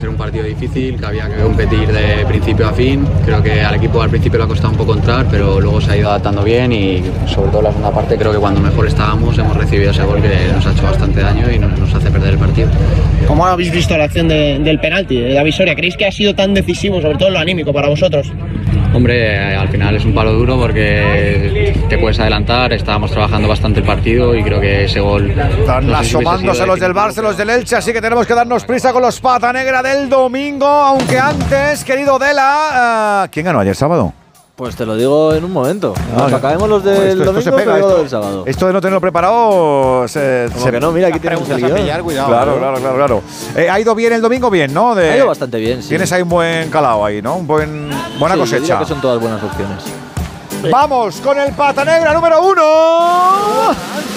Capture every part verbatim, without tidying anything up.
Era un partido difícil, que había que competir de principio a fin. Creo que al equipo al principio le ha costado un poco entrar, pero luego se ha ido adaptando bien y sobre todo la segunda parte creo que cuando mejor estábamos hemos recibido ese gol que nos ha hecho bastante daño y nos, nos hace perder el partido. ¿Cómo habéis visto la acción de, del penalti de la Visoria? ¿Creéis que ha sido tan decisivo, sobre todo en lo anímico, para vosotros? Hombre, al final es un palo duro porque te puedes adelantar, estábamos trabajando bastante el partido y creo que ese gol... Están no sé si asomándose los del Barça, los del Elche, así que tenemos que darnos prisa con los Pata Negra del domingo, aunque antes, querido Dela, uh, ¿quién ganó ayer sábado? Pues te lo digo en un momento. Cuando Ah, acabemos los del esto, esto domingo, se pega, te digo esto, del sábado. Esto de no tenerlo preparado se, Como se que no, mira, aquí tienes el guión. pillar, cuidado, claro, claro, claro, claro. Eh, ha ido bien el domingo, bien, ¿no? De, Ha ido bastante bien, sí. Tienes ahí un buen calado ahí, ¿no? Un buen, buena sí, yo diría cosecha. que son todas buenas opciones. Vamos con el Pata Negra número uno.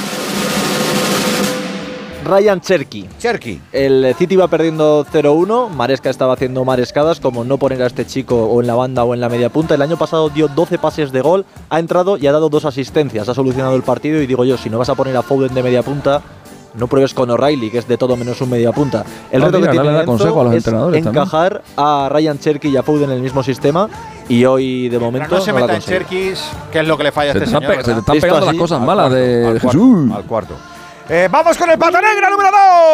Ryan Cherky. Cherky. El City iba perdiendo cero uno. Maresca estaba haciendo marescadas, como no poner a este chico o en la banda o en la media punta. El año pasado dio doce pases de gol, ha entrado y ha dado dos asistencias. Ha solucionado el partido y digo yo, si no vas a poner a Foden de media punta, no pruebes con O'Reilly, que es de todo menos un media punta. El No, reto mira, que tiene dale Enzo consejo a los es entrenadores encajar a Ryan Cherky y a Foden en el mismo sistema. Y hoy, de momento, Pero no se no la meta en consigue. Cherkis, que es lo que le falla a Se este te están, señor. pe- se te ¿verdad? están Visto pegando así, las cosas Al malas cuarto, de al Jesús. cuarto, al cuarto. Eh, vamos con el Pata Negra número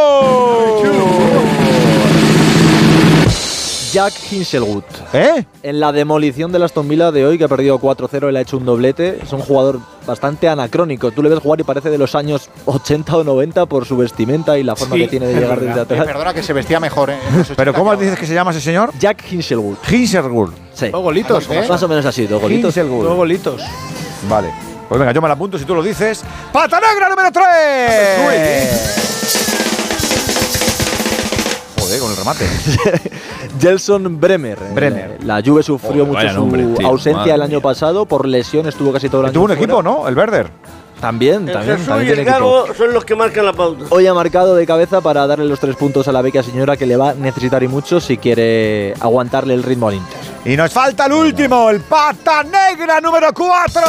dos. Jack Hinselwood. ¿Eh? En la demolición del Aston Villa de hoy, que ha perdido cuatro cero, él ha hecho un doblete. Es un jugador bastante anacrónico. Tú le ves jugar y parece de los años ochenta o noventa por su vestimenta y la forma Sí, que tiene de es llegar verdad. desde Eh, atrás. Perdona, que se vestía mejor. ¿eh? En los Pero ochenta ¿cómo que dices que se llama ese señor? Jack Hinselwood. Hinselwood. Sí. Dos golitos, ¿eh? Más o menos así, dos golitos. Hinselwood. Dos golitos. Vale. Pues venga, yo me la apunto si tú lo dices. ¡Pata Negra número tres! Joder, con el remate. Gelson Bremer. Bremer. Eh, La Juve sufrió Joder, mucho vaya su nombre, tío, ausencia madre el año mía. pasado por lesión, estuvo casi todo el año Tuvo un fuera. equipo, ¿no? El Werder. También, El también, Jesús también y el tiene equipo. Gago son los que marcan la pauta. Hoy ha marcado de cabeza para darle los tres puntos a la beca señora, que le va a necesitar y mucho si quiere aguantarle el ritmo al Inter. Y nos falta el último, el Pata Negra número cuatro.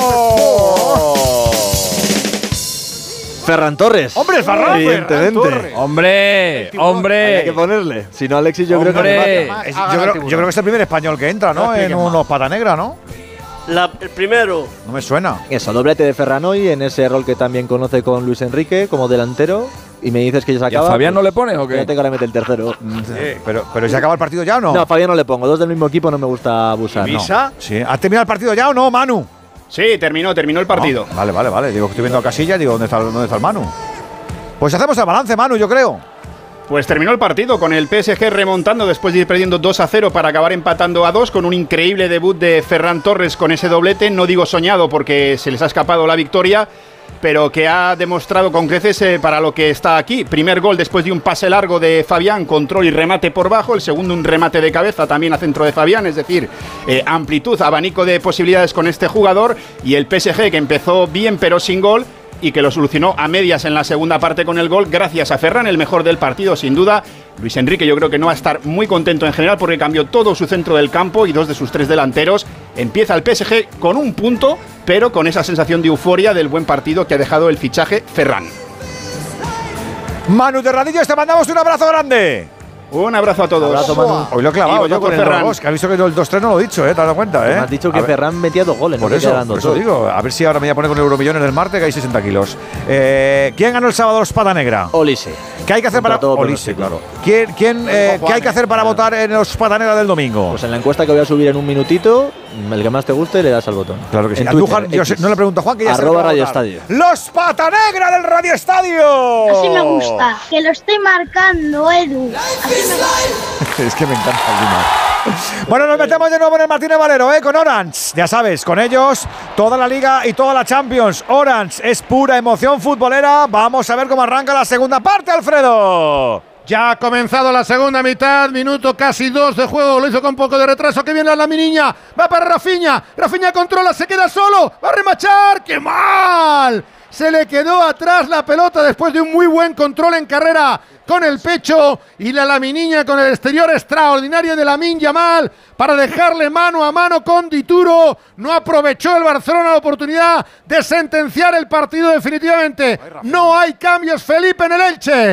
Ferran Torres. ¡Hombre, el Ferran! Evidentemente. Hombre, Hay que hombre. ponerle. Si no, Alexis, yo creo que Hombre. remata. Es- yo, creo, yo creo que es el primer español que entra, ¿no? En unos Pata Negra, ¿no? La- el primero. No me suena. Eso, doblete de Ferran hoy en ese rol que también conoce con Luis Enrique como delantero. Y me dices que ya se ¿Y a acaba. Fabián no le pones o Ya qué? te le mete el tercero. Pero, pero ¿se acaba el partido ya o no? No, a Fabián no le pongo. Dos del mismo equipo no me gusta abusar. No. ¿Visa? Sí. ¿Has terminado el partido ya o no, Manu? Sí, terminó, terminó el partido. No. Vale, vale, vale. Digo que estoy viendo a Casilla, digo, ¿dónde está, ¿dónde está el Manu? Pues hacemos el balance, Manu, yo creo. Pues terminó el partido con el P S G remontando después de ir perdiendo dos a cero para acabar empatando a dos, con un increíble debut de Ferran Torres con ese doblete. No digo soñado porque se les ha escapado la victoria, pero que ha demostrado con creces eh, para lo que está aquí. Primer gol después de un pase largo de Fabián, control y remate por bajo. El segundo un remate de cabeza también a centro de Fabián, es decir, eh, amplitud, abanico de posibilidades con este jugador. Y el P S G, que empezó bien pero sin gol, y que lo solucionó a medias en la segunda parte con el gol, gracias a Ferran, el mejor del partido sin duda. Luis Enrique yo creo que no va a estar muy contento en general porque cambió todo su centro del campo y dos de sus tres delanteros. Empieza el P S G con un punto, pero con esa sensación de euforia del buen partido que ha dejado el fichaje Ferran. Manu Terradillos, te mandamos un abrazo grande. Un abrazo a todos. Abrazo, Manu. Hoy lo he clavado Y yo con el Ferran. dos, que has visto que el dos tres no lo he dicho, ¿eh? ¿Te has dado cuenta, eh? Me has dicho que A ver, Ferran metía dos goles. Por no eso, que dando por eso todo. digo, a ver si ahora me voy a poner con Euromillones del Marte, que hay sesenta kilos. Eh, ¿Quién ganó el sábado los Pata Negra? Olise. ¿Qué hay que hacer Contra para todo Olise, pronóstico. claro. ¿Quién, quién, eh, ¿Qué hay que hacer para votar en los Pata Negra del domingo? Pues en la encuesta que voy a subir en un minutito, el que más te guste le das al botón. Claro que sí. En A Twitter, Juan, yo sé- X. no le pregunto a Juan, que ya se Arroba lo va a Radio votar. Estadio. ¡Los Pata Negra del Radio Estadio! Así me gusta, que lo estoy marcando, Edu. Así me gusta. Es que me encanta el humor. Bueno, nos metemos de nuevo en el Martínez Valero, ¿eh? Con Orange. Ya sabes, con ellos toda la Liga y toda la Champions. Orange es pura emoción futbolera. Vamos a ver cómo arranca la segunda parte, Alfredo. Ya ha comenzado la segunda mitad, minuto casi dos de juego, lo hizo con poco de retraso, que viene la Miniña, va para Rafinha, Rafinha controla, se queda solo, va a remachar, ¡qué mal! Se le quedó atrás la pelota después de un muy buen control en carrera con el pecho y la Laminiña con el exterior extraordinario de Lamine Yamal para dejarle mano a mano con Dituro. No aprovechó el Barcelona la oportunidad de sentenciar el partido definitivamente. No hay cambios, Felipe, en el Elche.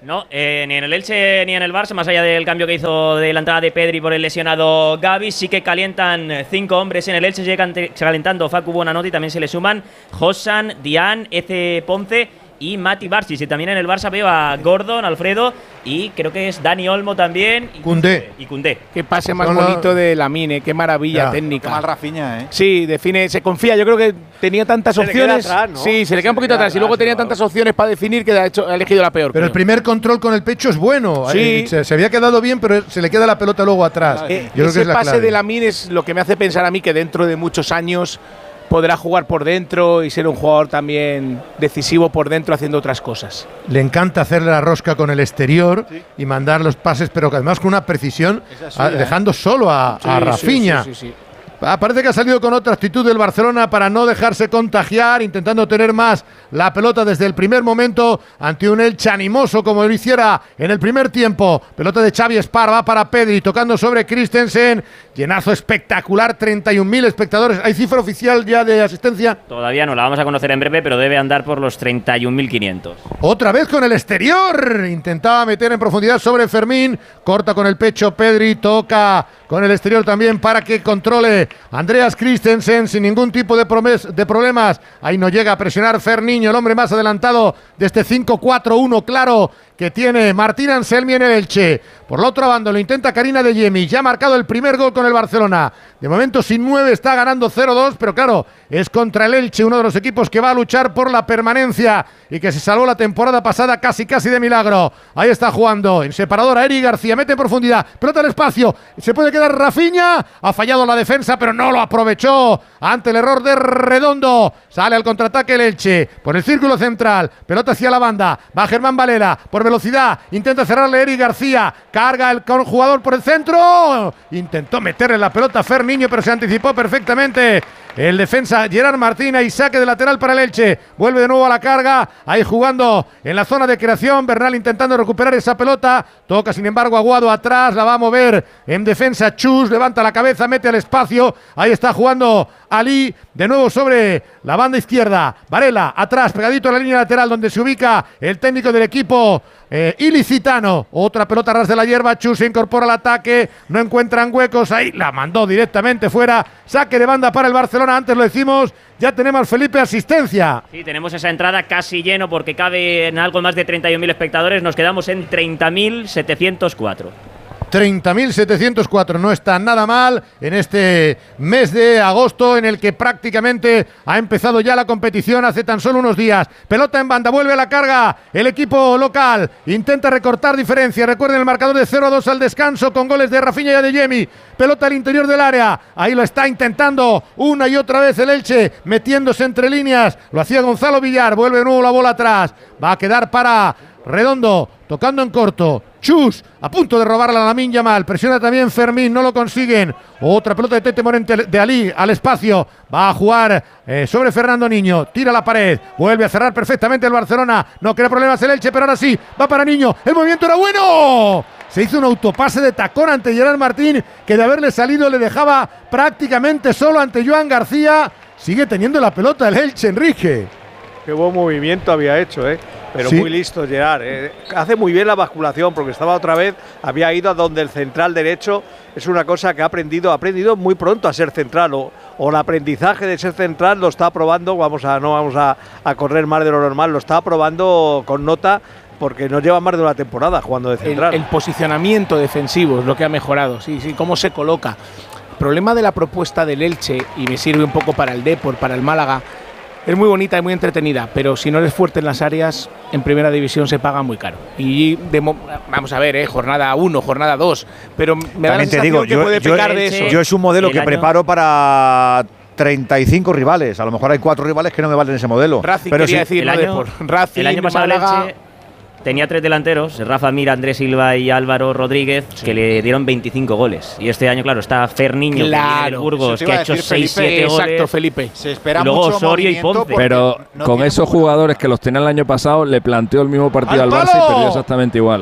No, eh, ni en el Elche ni en el Barça, más allá del cambio que hizo de la entrada de Pedri por el lesionado Gavi, sí que calientan cinco hombres en el Elche, llegan calentando Facu Buonanotte y también se le suman Josan, Dian, Eze Ponce y Mati Barsis. Y también en el Barça veo a Gordon, Alfredo y creo que es Dani Olmo también. Y Koundé. Y Koundé. Qué pase más No, no. bonito de Lamine, qué maravilla Ya. técnica. Qué mal Rafinha, ¿eh? Sí, define, se confía. Yo creo que tenía tantas Se le queda opciones. atrás, ¿no? Sí, se le queda un Se le poquito queda atrás. Y luego atrás, tenía claro. tantas opciones para definir que ha, hecho, ha elegido la peor. Pero el creo. primer control con el pecho es bueno. Sí. Eh, Se, se había quedado bien, pero se le queda la pelota luego atrás. Eh, Yo creo ese que es la pase clave. de Lamine es lo que me hace pensar a mí que dentro de muchos años podrá jugar por dentro y ser un jugador también decisivo por dentro haciendo otras cosas. Le encanta hacerle la rosca con el exterior y mandar los pases, pero que además con una precisión, Esa suya, a- dejando solo a, Sí, a sí, Rafinha. sí, sí, sí. Ah, parece que ha salido con otra actitud del Barcelona para no dejarse contagiar, intentando tener más la pelota desde el primer momento ante un Elche animoso como lo hiciera en el primer tiempo. Pelota de Xavi Espar, va para Pedri, tocando sobre Christensen. Llenazo espectacular, treinta y un mil espectadores. ¿Hay cifra oficial ya de asistencia? Todavía no, la vamos a conocer en breve, pero debe andar por los treinta y un mil quinientos. Otra vez con el exterior. Intentaba meter en profundidad sobre Fermín. Corta con el pecho Pedri. Toca con el exterior también para que controle Andreas Christensen sin ningún tipo de, promes- de problemas. Ahí no llega a presionar Ferniño, el hombre más adelantado de este cinco cuatro uno claro que tiene Martín Anselmi en el Elche. Por la otra banda lo intenta Karina de Yemi. Ya ha marcado el primer gol con el Barcelona. De momento sin nueve, está ganando cero dos, pero claro, es contra el Elche, uno de los equipos que va a luchar por la permanencia y que se salvó la temporada pasada casi casi de milagro. Ahí está jugando en separadora Eric García, mete en profundidad, pelota al espacio, se puede quedar Rafinha, ha fallado la defensa pero no lo aprovechó ante el error de Redondo. Sale al contraataque el Elche por el círculo central, pelota hacia la banda, va Germán Varela por velocidad, intenta cerrarle Eric García, carga el jugador por el centro, intentó meterle la pelota a Ferniño pero se anticipó perfectamente el defensa Gerard Martín y saque de lateral para el Elche. Vuelve de nuevo a la carga, ahí jugando en la zona de creación, Bernal intentando recuperar esa pelota, toca sin embargo Aguado atrás, la va a mover en defensa Chus, levanta la cabeza, mete al espacio, ahí está jugando Ali, de nuevo sobre la banda izquierda, Varela atrás, pegadito a la línea lateral donde se ubica el técnico del equipo eh, ilicitano, otra pelota ras de la hierba, Chus se incorpora al ataque, no encuentran huecos, ahí la mandó directamente fuera, saque de banda para el Barcelona, antes lo decimos, ya tenemos Felipe asistencia. Sí, tenemos esa entrada casi lleno porque cabe en algo más de treinta y un mil espectadores, nos quedamos en treinta mil setecientos cuatro. treinta mil setecientos cuatro, no está nada mal en este mes de agosto en el que prácticamente ha empezado ya la competición hace tan solo unos días. Pelota en banda, vuelve a la carga el equipo local, intenta recortar diferencia, recuerden el marcador de cero a dos al descanso con goles de Rafinha y Adeyemi. Pelota al interior del área, ahí lo está intentando una y otra vez el Elche, metiéndose entre líneas, lo hacía Gonzalo Villar, vuelve de nuevo la bola atrás, va a quedar para Redondo, tocando en corto, Chus, a punto de robarla a Lamine Yamal, presiona también Fermín, no lo consiguen, otra pelota de Tete Morente de Ali al espacio, va a jugar eh, sobre Fernando Niño, tira la pared, vuelve a cerrar perfectamente el Barcelona, no crea problemas el Elche, pero ahora sí, va para Niño, el movimiento era bueno, se hizo un autopase de tacón ante Gerard Martín, que de haberle salido le dejaba prácticamente solo ante Joan García, sigue teniendo la pelota el Elche, Enrique. Qué buen movimiento había hecho, ¿eh? Pero Sí. muy listo Gerard. ¿eh? Hace muy bien la basculación porque estaba otra vez, había ido a donde el central derecho es una cosa que ha aprendido, ha aprendido muy pronto a ser central o, o el aprendizaje de ser central lo está probando, vamos a, no vamos a, a correr más de lo normal, lo está probando con nota porque no lleva más de una temporada jugando de El, central. el posicionamiento defensivo es lo que ha mejorado, sí, sí, cómo se coloca. Problema de la propuesta del Elche, y me sirve un poco para el Depor, para el Málaga, es muy bonita y muy entretenida, pero si no eres fuerte en las áreas, en primera división se paga muy caro. Y de, vamos a ver, eh, jornada uno, jornada dos, pero me da la También te sensación digo, que yo, puede yo- pecar de eso. yo es un modelo El que año- preparo para treinta y cinco rivales. A lo mejor hay cuatro rivales que no me valen ese modelo. Racing pero quería sí, decir, el no año- Depor. Racing, El año pasado el Málaga. Elche tenía tres delanteros, Rafa Mir, Andrés Silva y Álvaro Rodríguez, que le dieron veinticinco goles. Y este año, claro, está Ferniño, Claro, Burgos, eso te que iba ha a hecho decir, seis Felipe, siete goles. Exacto, Felipe. Se espera Y luego mucho Osorio y movimiento Ponce. porque Pero no con tiene esos muy- jugadores que los tenía el año pasado, le planteó el mismo partido ¡Al al Barça palo! y perdió exactamente igual.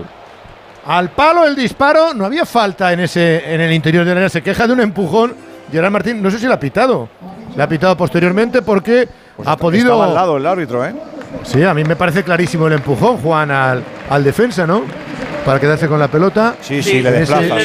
Al palo el disparo, no había falta en ese en el interior del área, se queja de un empujón. Gerard Martín, no sé si le ha pitado. Le ha pitado posteriormente porque pues ha podido. Estaba al lado el árbitro, ¿eh? Sí, a mí me parece clarísimo el empujón, Juan, al, al defensa, ¿no? Para quedarse con la pelota. Sí, sí, le desplaza. Le